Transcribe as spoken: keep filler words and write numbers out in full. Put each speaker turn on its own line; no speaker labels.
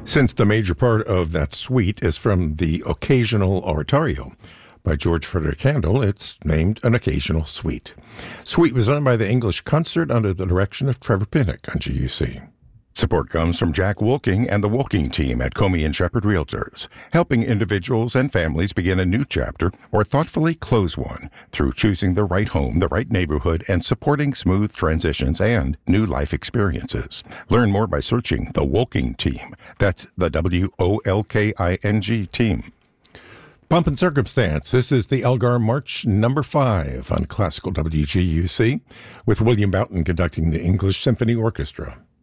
Since the major part of that suite is from the Occasional Oratorio by George Frederick Handel, it's named an Occasional Suite. Suite was done by the English Concert under the direction of Trevor Pinnock on G U C. Support comes from Jack Wolking and the Wolking team at Comey and Shepherd Realtors, helping individuals and families begin a new chapter or thoughtfully close one through choosing the right home, the right neighborhood, and supporting smooth transitions and new life experiences. Learn more by searching the Wolking team. That's the W O L K I N G team. Pomp and Circumstance. This is the Elgar March number five on Classical W G U C, with William Boughton conducting the English Symphony Orchestra.